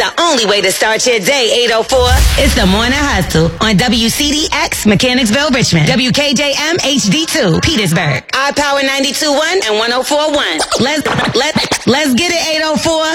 the only way to start your day, 804. It's the Morning Hustle on WCDX, Mechanicsville, Richmond. WKJM, HD2, Petersburg. iPower 92.1 and 104.1. Let's get it, 804.